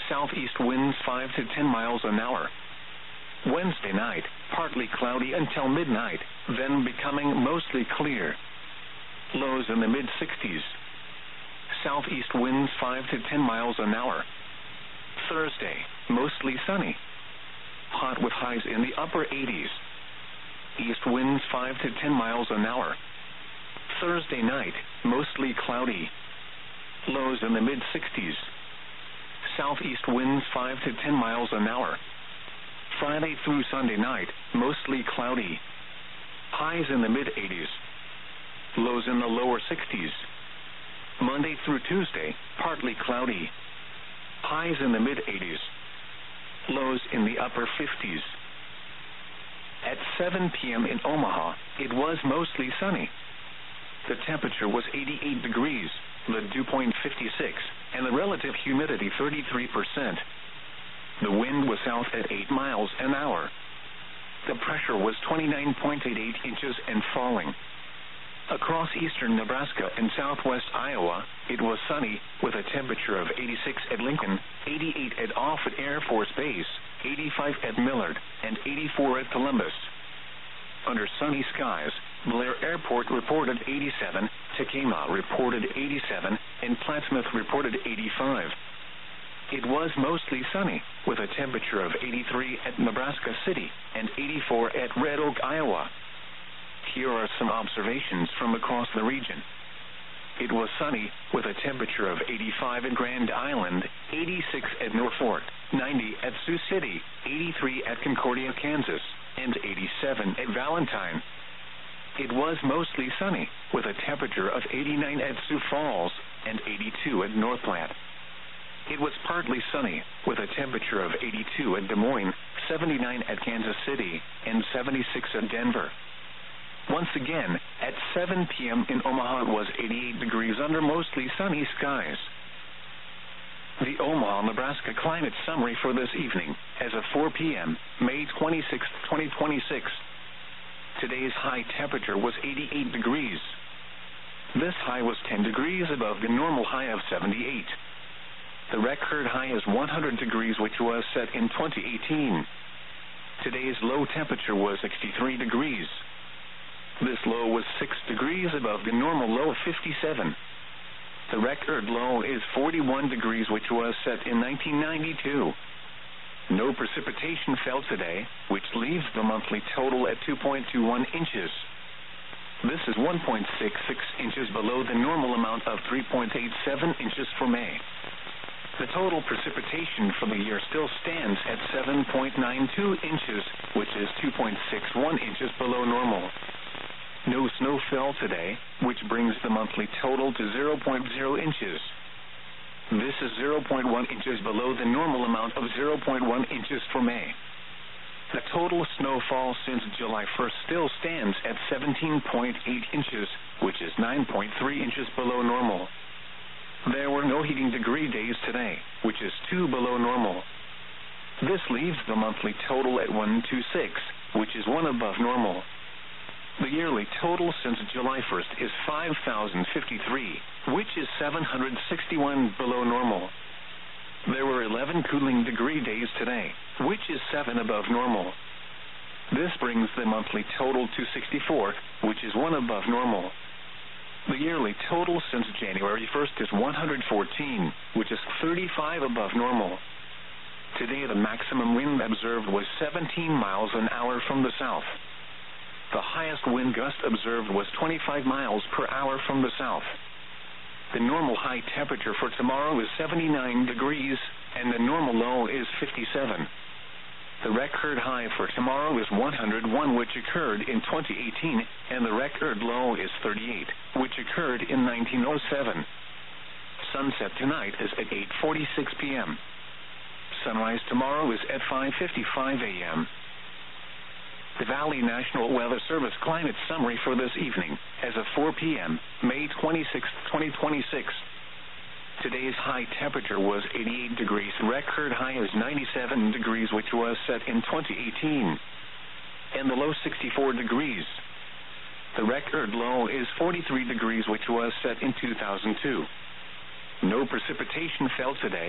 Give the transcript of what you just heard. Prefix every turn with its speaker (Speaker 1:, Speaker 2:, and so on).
Speaker 1: Southeast winds 5 to 10 miles an hour. Wednesday night, partly cloudy until midnight, then becoming mostly clear. Lows in the mid-60s. Southeast winds 5 to 10 miles an hour. Thursday, mostly sunny. Hot with highs in the upper 80s. East winds 5 to 10 miles an hour. Thursday night, mostly cloudy. Lows in the mid-60s. Southeast winds 5 to 10 miles an hour. Friday through Sunday night, mostly cloudy. Highs in the mid-80s. Lows in the lower 60s. Monday through Tuesday, partly cloudy. Highs in the mid-80s. Lows in the upper 50s. At 7 p.m. in Omaha, it was mostly sunny. The temperature was 88 degrees, the dew point 56, and the relative humidity 33%. The wind was south at 8 miles an hour. The pressure was 29.88 inches and falling. Across eastern Nebraska and southwest Iowa, it was sunny, with a temperature of 86 at Lincoln, 88 at Offutt Air Force Base, 85 at Millard, and 84 at Columbus. Under sunny skies, Blair Airport reported 87, Tacoma reported 87, and Plattsmouth reported 85. It was mostly sunny, with a temperature of 83 at Nebraska City and 84 at Red Oak, Iowa. Here are some observations from across the region. It was sunny, with a temperature of 85 at Grand Island, 86 at Norfolk, 90 at Sioux City, 83 at Concordia, Kansas, and 87 at Valentine. It was mostly sunny, with a temperature of 89 at Sioux Falls and 82 at North Platte. It was partly sunny, with a temperature of 82 at Des Moines, 79 at Kansas City, and 76 at Denver. Once again, at 7 p.m. in Omaha, it was 88 degrees under mostly sunny skies. The Omaha, Nebraska climate summary for this evening, as of 4 p.m., May 26, 2026. Today's high temperature was 88 degrees. This high was 10 degrees above the normal high of 78. The record high is 100 degrees, which was set in 2018. Today's low temperature was 63 degrees. This low was 6 degrees above the normal low of 57. The record low is 41 degrees, which was set in 1992. No precipitation fell today, which leaves the monthly total at 2.21 inches. This is 1.66 inches below the normal amount of 3.87 inches for May. The total precipitation for the year still stands at 7.92 inches, which is 2.61 inches below normal. No snow fell today, which brings the monthly total to 0.0 inches. This is 0.1 inches below the normal amount of 0.1 inches for May. The total snowfall since July 1st still stands at 17.8 inches, which is 9.3 inches below normal. There were no heating degree days today, which is 2 below normal. This leaves the monthly total at 126, which is 1 above normal. The yearly total since July 1st is 5,053, which is 761 below normal. There were 11 cooling degree days today, which is 7 above normal. This brings the monthly total to 64, which is 1 above normal. The yearly total since January 1st is 114, which is 35 above normal. Today the maximum wind observed was 17 miles an hour from the south. The highest wind gust observed was 25 miles per hour from the south. The normal high temperature for tomorrow is 79 degrees, and the normal low is 57. The record high for tomorrow is 101, which occurred in 2018, and the record low is 38, which occurred in 1907. Sunset tonight is at 8:46 p.m. Sunrise tomorrow is at 5:55 a.m. The Valley National Weather Service climate summary for this evening, as of 4 p.m., May 26, 2026. Today's high temperature was 88 degrees. Record high is 97 degrees, which was set in 2018. And the low 64 degrees. The record low is 43 degrees, which was set in 2002. No precipitation fell today.